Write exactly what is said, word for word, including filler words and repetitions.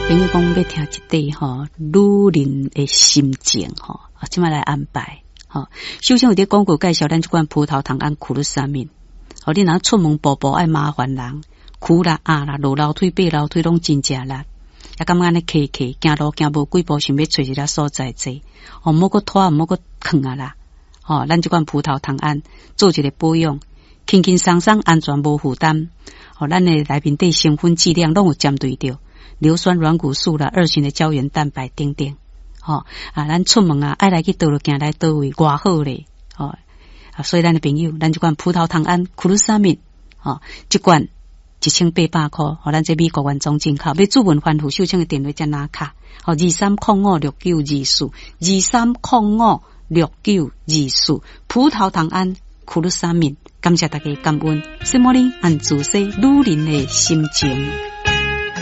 朋友讲要听一段吼，女人的心情吼，即摆来安排吼。首先有伫广告介绍咱即款葡萄糖胺苦鲁沙敏，吼，你若出门步步爱麻烦人，苦啦啊啦，落楼梯爬楼梯拢真正力，也感觉安尼客客行路行无几步，想要找一个所在坐，吼，莫个拖，莫个囥啊啦，吼，咱即款葡萄糖胺做一个保养，轻轻松松，安全无负担，吼，咱的内面对成分剂量拢有针对着。硫酸软骨素啦，二型的胶原蛋白等等，吼、哦、啊，咱出门啊，爱来去倒落行来倒位，偌好咧，吼、哦、啊，所以咱的朋友，咱即款葡萄糖胺苦鲁沙敏，吼、哦，即罐一千八百块，吼、哦，咱这美国原装进口，要注文反复收请的电话再拿卡，吼、哦，二三零五六九二四，二三零五六九二四，葡萄糖胺苦鲁沙敏，感谢大家感恩，什么呢？按自说女人的心情。